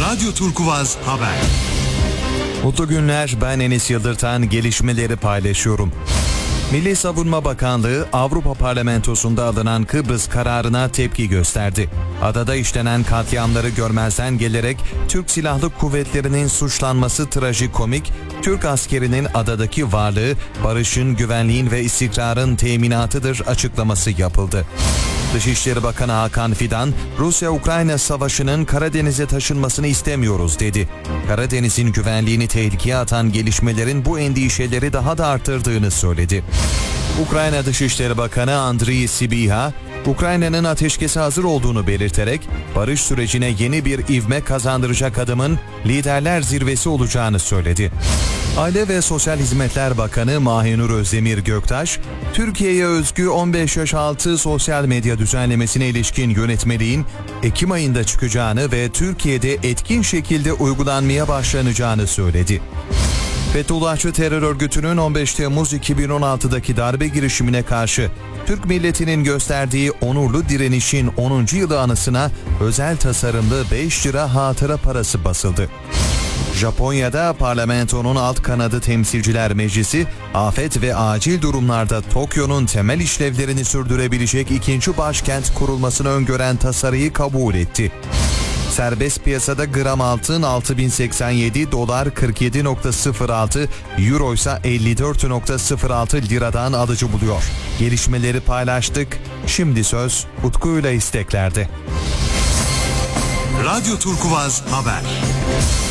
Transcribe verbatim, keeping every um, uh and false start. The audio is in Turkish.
Radyo Turkuvaz Haber. Mutlu günler, ben Enis Yıldırtan, gelişmeleri paylaşıyorum. Milli Savunma Bakanlığı, Avrupa Parlamentosu'nda alınan Kıbrıs kararına tepki gösterdi. Adada işlenen katliamları görmezden gelerek Türk Silahlı Kuvvetleri'nin suçlanması trajikomik, Türk askerinin adadaki varlığı barışın, güvenliğin ve istikrarın teminatıdır açıklaması yapıldı. Dışişleri Bakanı Hakan Fidan, Rusya-Ukrayna savaşının Karadeniz'e taşınmasını istemiyoruz dedi. Karadeniz'in güvenliğini tehlikeye atan gelişmelerin bu endişeleri daha da arttırdığını söyledi. Ukrayna Dışişleri Bakanı Andriy Sybiha, Ukrayna'nın ateşkese hazır olduğunu belirterek barış sürecine yeni bir ivme kazandıracak adımın liderler zirvesi olacağını söyledi. Aile ve Sosyal Hizmetler Bakanı Mahinur Özdemir Göktaş, Türkiye'ye özgü on beş yaş altı sosyal medya düzenlemesine ilişkin yönetmeliğin Ekim ayında çıkacağını ve Türkiye'de etkin şekilde uygulanmaya başlanacağını söyledi. Fethullahçı terör örgütünün on beş Temmuz iki bin on altıdaki darbe girişimine karşı Türk milletinin gösterdiği onurlu direnişin onuncu yılı anısına özel tasarımlı beş lira hatıra parası basıldı. Japonya'da parlamentonun alt kanadı Temsilciler Meclisi, afet ve acil durumlarda Tokyo'nun temel işlevlerini sürdürebilecek ikinci başkent kurulmasını öngören tasarıyı kabul etti. Serbest piyasada gram altın altı bin seksen yedi, dolar kırk yedi virgül sıfır altı, euro ise elli dört virgül sıfır altı liradan alıcı buluyor. Gelişmeleri paylaştık. Şimdi söz Utku'yla isteklerde. Radyo Turkuvaz Haber.